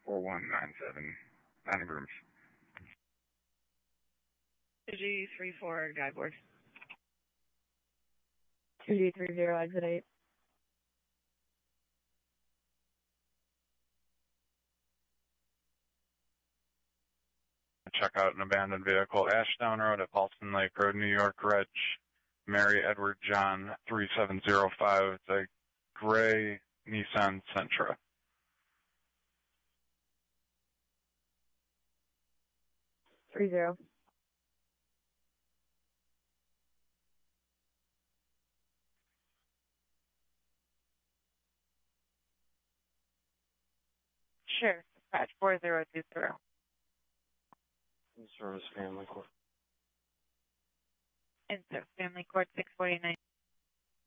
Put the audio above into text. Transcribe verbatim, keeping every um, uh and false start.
four one nine seven, dining rooms. two G three four, guide board. two G three zero, exit eight. Check out an abandoned vehicle, Ashdown Road at Paulson Lake Road, New York, Reg, Mary Edward John three seven zero five. It's a gray Nissan Sentra. Three zero. Sure. Dispatch four zero two zero. Service Family Court. Insert Family Court six forty-nine.